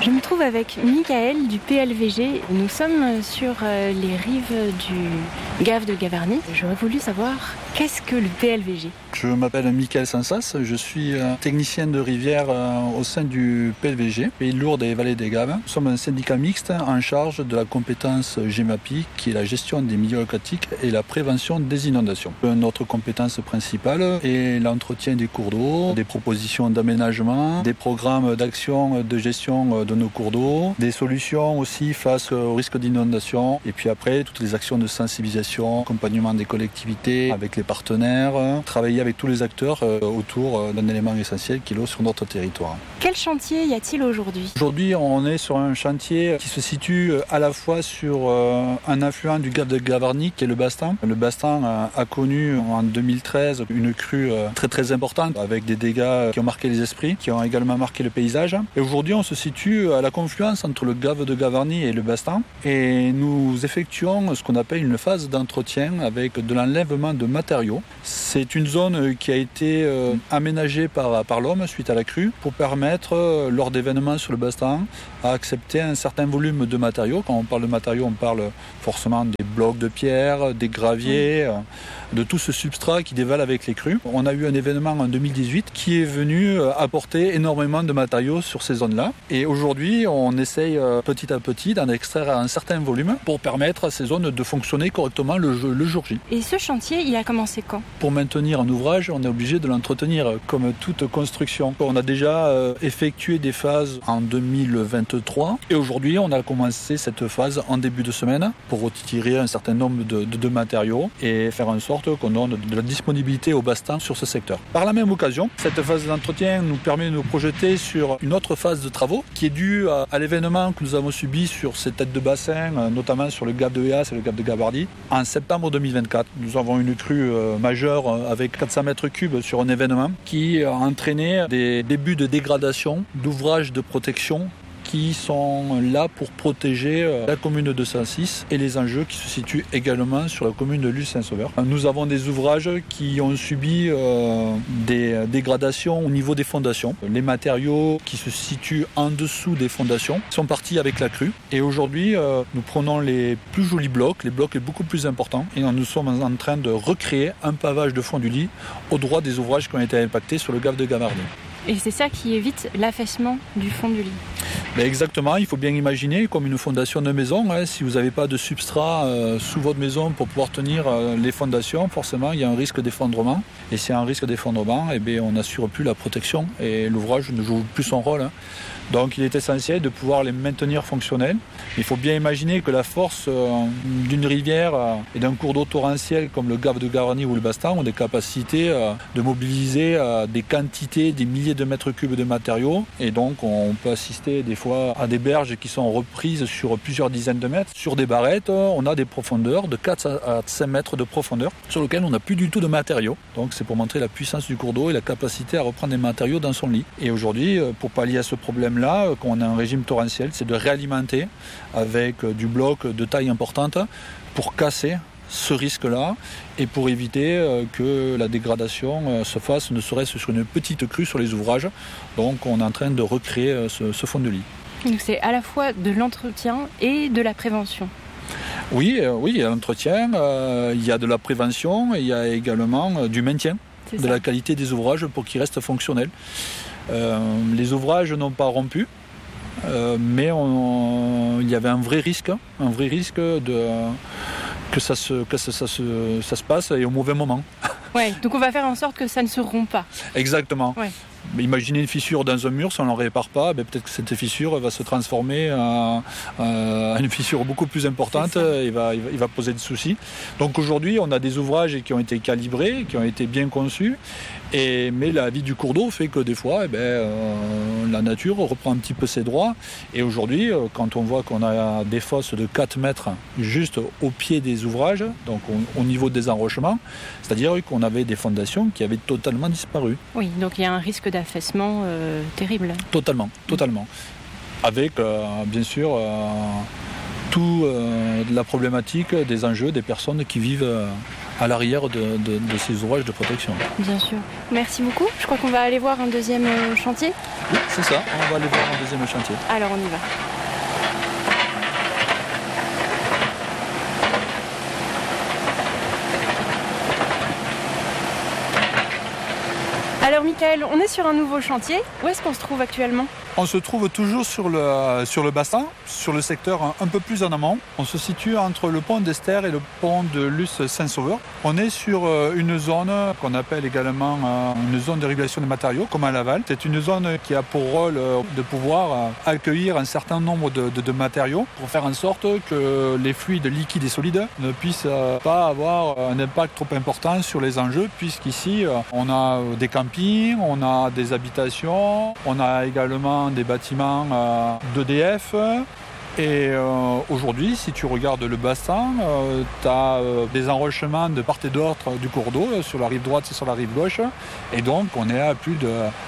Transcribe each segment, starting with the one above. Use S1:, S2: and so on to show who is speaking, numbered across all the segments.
S1: Je me trouve avec Michael du PLVG. Nous sommes sur les rives du Gave de Gavarnie. J'aurais voulu savoir, qu'est-ce que le PLVG ?
S2: Je m'appelle Michael Sansas, je suis technicien de rivière au sein du PLVG, Pays de Lourdes et Vallée des Gaves. Nous sommes un syndicat mixte en charge de la compétence GEMAPI, qui est la gestion des milieux aquatiques et la prévention des inondations. Notre compétence principale est l'entretien des cours d'eau, des propositions d'aménagement, des programmes d'action de gestion de nos cours d'eau, des solutions aussi face au risque d'inondation, et puis après toutes les actions de sensibilisation, accompagnement des collectivités avec les partenaires, travailler avec tous les acteurs autour d'un élément essentiel qui est l'eau sur notre territoire.
S1: Quel chantier y a-t-il aujourd'hui ?
S2: Aujourd'hui, on est sur un chantier qui se situe à la fois sur un affluent du Gave de Gavarnie qui est le Bastan. Le Bastan a connu en 2013 une crue très très importante avec des dégâts qui ont marqué les esprits, qui ont également marqué le paysage. Et aujourd'hui, on se situe à la confluence entre le Gave de Gavarnie et le Bastan et nous effectuons ce qu'on appelle une phase d'entretien avec de l'enlèvement de matériaux. C'est une zone qui a été aménagée par l'homme suite à la crue pour permettre, lors d'événements sur le Bastan, à accepter un certain volume de matériaux. Quand on parle de matériaux, on parle forcément des blocs de pierre, des graviers, de tout ce substrat qui dévale avec les crues. On a eu un événement en 2018 qui est venu apporter énormément de matériaux sur ces zones-là. Et aujourd'hui, on essaye petit à petit d'en extraire un certain volume pour permettre à ces zones de fonctionner correctement le jour J.
S1: Et ce chantier, il a commencé quand ?
S2: Pour maintenir un ouvrage, on est obligé de l'entretenir comme toute construction. On a déjà effectué des phases en 2023 et aujourd'hui, on a commencé cette phase en début de semaine pour retirer un certain nombre de matériaux et faire en sorte qu'on donne de la disponibilité au Bastan sur ce secteur. Par la même occasion, cette phase d'entretien nous permet de nous projeter sur une autre phase de travaux qui est due à l'événement que nous avons subi sur ces têtes de bassin, notamment sur le Gave de Héas et le Gave de Gavarnie, en septembre 2024. Nous avons une crue majeure avec 400 mètres cubes sur un événement qui a entraîné des débuts de dégradation d'ouvrages de protection qui sont là pour protéger la commune de Saint-Cis et les enjeux qui se situent également sur la commune de Luz-Saint-Sauveur. Nous avons des ouvrages qui ont subi des dégradations au niveau des fondations. Les matériaux qui se situent en dessous des fondations sont partis avec la crue. Et aujourd'hui, nous prenons les plus jolis blocs, les blocs les beaucoup plus importants, et nous sommes en train de recréer un pavage de fond du lit au droit des ouvrages qui ont été impactés sur le Gave de Gavarnie.
S1: Et c'est ça qui évite l'affaissement du fond du lit.
S2: Ben exactement, il faut bien imaginer comme une fondation de maison. Si vous n'avez pas de substrat sous votre maison pour pouvoir tenir les fondations, forcément il y a un risque d'effondrement. Et s'il y a un risque d'effondrement, on n'assure plus la protection et l'ouvrage ne joue plus son rôle. Donc il est essentiel de pouvoir les maintenir fonctionnels. Il faut bien imaginer que la force d'une rivière et d'un cours d'eau torrentiel comme le Gave de Gavarnie ou le Bastan ont des capacités de mobiliser des quantités, des milliers de mètres cubes de matériaux. Et donc on peut assister des fois à des berges qui sont reprises sur plusieurs dizaines de mètres. Sur des barrettes, on a des profondeurs de 4 à 5 mètres de profondeur sur lesquelles on n'a plus du tout de matériaux. Donc c'est pour montrer la puissance du cours d'eau et la capacité à reprendre des matériaux dans son lit. Et aujourd'hui, pour pallier à ce problème-là, quand on a un régime torrentiel, c'est de réalimenter avec du bloc de taille importante pour casser ce risque-là et pour éviter que la dégradation se fasse ne serait-ce sur une petite crue sur les ouvrages. Donc on est en train de recréer ce fond de lit.
S1: Donc c'est à la fois de l'entretien et de la prévention.
S2: Oui, il y a l'entretien, il y a de la prévention et il y a également du maintien de la qualité des ouvrages pour qu'ils restent fonctionnels. Les ouvrages n'ont pas rompu, mais il y avait un vrai risque que ça se passe et au mauvais moment.
S1: Ouais, donc on va faire en sorte que ça ne se rompt pas.
S2: Exactement. Ouais. Imaginez une fissure dans un mur, si on ne l'en répare pas, peut-être que cette fissure va se transformer en une fissure beaucoup plus importante et va poser des soucis. Donc aujourd'hui, on a des ouvrages qui ont été calibrés, qui ont été bien conçus, mais la vie du cours d'eau fait que des fois, la nature reprend un petit peu ses droits. Et aujourd'hui, quand on voit qu'on a des fosses de 4 mètres juste au pied des ouvrages, donc au niveau des enrochements, c'est-à-dire qu'on avait des fondations qui avaient totalement disparu.
S1: Oui, donc il y a un risque d'affaissement terrible.
S2: Totalement. Avec, bien sûr, toute la problématique des enjeux des personnes qui vivent à l'arrière de ces ouvrages de protection.
S1: Bien sûr. Merci beaucoup. Je crois qu'on va aller voir un deuxième chantier.
S2: Oui, c'est ça. On va aller voir un deuxième chantier.
S1: Alors on y va. Alors Michael, on est sur un nouveau chantier. Où est-ce qu'on se trouve actuellement ?
S2: On se trouve toujours sur le bassin, sur le secteur un peu plus en amont. On se situe entre le pont d'Ester et le pont de Luce-Saint-Sauveur. On est sur une zone qu'on appelle également une zone de régulation des matériaux, comme à Laval. C'est une zone qui a pour rôle de pouvoir accueillir un certain nombre de matériaux pour faire en sorte que les fluides liquides et solides ne puissent pas avoir un impact trop important sur les enjeux, puisqu'ici, on a des campings, on a des habitations, on a également des bâtiments d'EDF. Et aujourd'hui, si tu regardes le bassin, tu as des enrochements de part et d'autre du cours d'eau, sur la rive droite et sur la rive gauche. Et donc, on est à plus de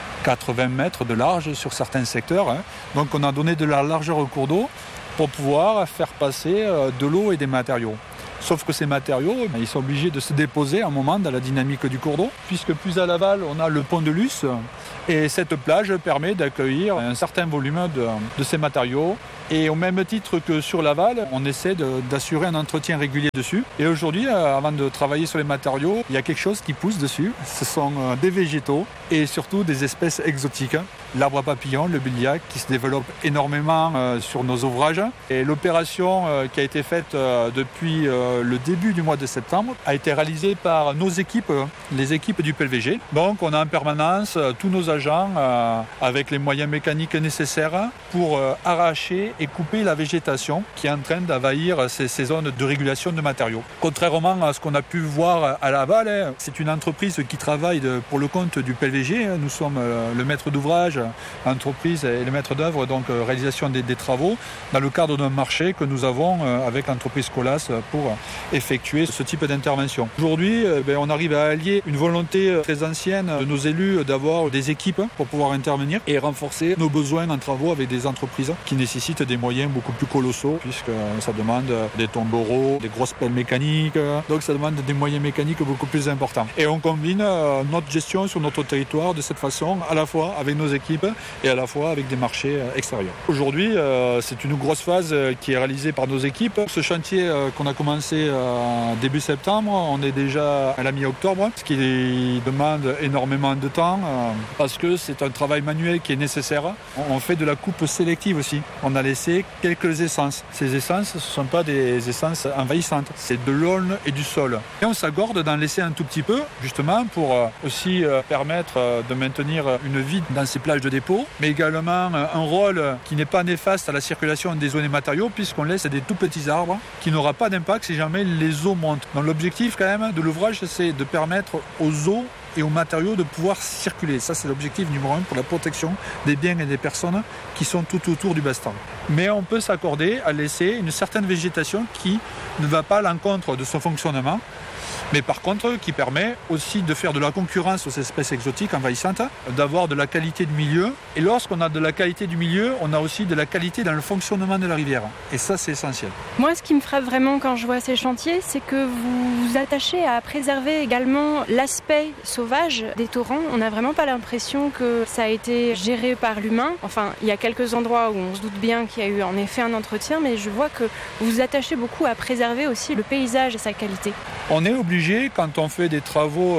S2: 80 mètres de large sur certains secteurs. Donc, on a donné de la largeur au cours d'eau pour pouvoir faire passer de l'eau et des matériaux. Sauf que ces matériaux, ils sont obligés de se déposer à un moment dans la dynamique du cours d'eau, puisque plus à l'aval, on a le pont de Luce. Et cette plage permet d'accueillir un certain volume de ces matériaux. Et au même titre que sur l'aval, on essaie d'assurer un entretien régulier dessus. Et aujourd'hui, avant de travailler sur les matériaux, il y a quelque chose qui pousse dessus. Ce sont des végétaux et surtout des espèces exotiques. L'arbre à papillon, le biliac, qui se développe énormément sur nos ouvrages. Et l'opération qui a été faite depuis le début du mois de septembre a été réalisée par nos équipes, les équipes du PLVG. Donc on a en permanence tous nos agents avec les moyens mécaniques nécessaires pour arracher et couper la végétation qui est en train d'envahir ces zones de régulation de matériaux. Contrairement à ce qu'on a pu voir à Laval, c'est une entreprise qui travaille pour le compte du PLVG. Nous sommes le maître d'ouvrage, entreprise et le maître d'œuvre, donc réalisation des travaux, dans le cadre d'un marché que nous avons avec l'entreprise Colas pour effectuer ce type d'intervention. Aujourd'hui, on arrive à allier une volonté très ancienne de nos élus d'avoir des équipes pour pouvoir intervenir et renforcer nos besoins en travaux avec des entreprises qui nécessitent des moyens beaucoup plus colossaux, puisque ça demande des tombereaux, des grosses pelles mécaniques, donc ça demande des moyens mécaniques beaucoup plus importants. Et on combine notre gestion sur notre territoire de cette façon, à la fois avec nos équipes et à la fois avec des marchés extérieurs. Aujourd'hui, c'est une grosse phase qui est réalisée par nos équipes. Ce chantier qu'on a commencé début septembre, on est déjà à la mi-octobre, ce qui demande énormément de temps parce que c'est un travail manuel qui est nécessaire. On fait de la coupe sélective aussi. On a laissé quelques essences. Ces essences, ce ne sont pas des essences envahissantes, c'est de l'aulne et du sol. Et on s'accorde d'en laisser un tout petit peu, justement pour aussi permettre de maintenir une vie dans ces plages de dépôt, mais également un rôle qui n'est pas néfaste à la circulation des eaux et des matériaux, puisqu'on laisse des tout petits arbres qui n'aura pas d'impact si jamais les eaux montent. Donc l'objectif quand même de l'ouvrage, c'est de permettre aux eaux et aux matériaux de pouvoir circuler. Ça, c'est l'objectif numéro 1 pour la protection des biens et des personnes qui sont tout autour du bassin. Mais on peut s'accorder à laisser une certaine végétation qui ne va pas à l'encontre de son fonctionnement, mais par contre qui permet aussi de faire de la concurrence aux espèces exotiques envahissantes, d'avoir de la qualité de milieu. Et lorsqu'on a de la qualité du milieu, on a aussi de la qualité dans le fonctionnement de la rivière. Et ça, c'est essentiel.
S1: Moi, ce qui me frappe vraiment quand je vois ces chantiers, c'est que vous vous attachez à préserver également l'aspect sauvage des torrents. On n'a vraiment pas l'impression que ça a été géré par l'humain. Enfin, il y a quelques endroits où on se doute bien qu'il y a eu en effet un entretien, mais je vois que vous vous attachez beaucoup à préserver aussi le paysage et sa qualité.
S2: On est obligé, quand on fait des travaux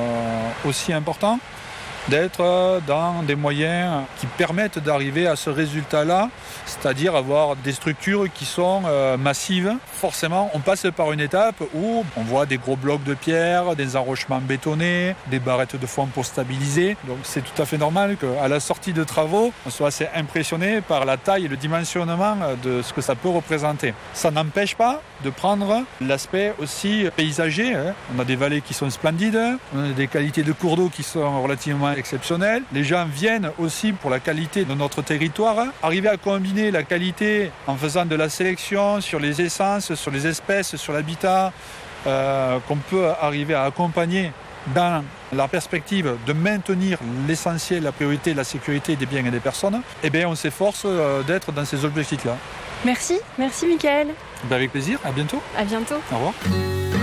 S2: aussi importants, d'être dans des moyens qui permettent d'arriver à ce résultat-là, c'est-à-dire avoir des structures qui sont massives. Forcément, on passe par une étape où on voit des gros blocs de pierre, des enrochements bétonnés, des barrettes de fond pour stabiliser. Donc c'est tout à fait normal qu'à la sortie de travaux, on soit assez impressionné par la taille et le dimensionnement de ce que ça peut représenter. Ça n'empêche pas de prendre l'aspect aussi paysager. On a des vallées qui sont splendides, on a des qualités de cours d'eau qui sont relativement exceptionnelles. Les gens viennent aussi pour la qualité de notre territoire. Arriver à combiner la qualité en faisant de la sélection sur les essences, sur les espèces, sur l'habitat, qu'on peut arriver à accompagner dans la perspective de maintenir l'essentiel, la priorité, la sécurité des biens et des personnes, eh bien on s'efforce d'être dans ces objectifs-là.
S1: Merci Michael.
S2: Avec plaisir, à bientôt.
S1: À bientôt.
S2: Au revoir.